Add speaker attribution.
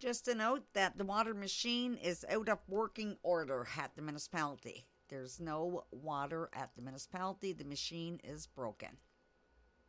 Speaker 1: Just a note that the water machine is out of working order at the municipality. There's no water at the municipality. The machine is broken.